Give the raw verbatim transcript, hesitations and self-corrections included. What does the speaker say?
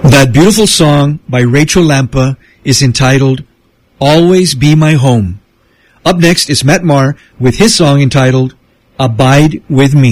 That beautiful song by Rachel Lampa is entitled Always Be My Home. Up next is Matt Maher with his song entitled Abide With Me.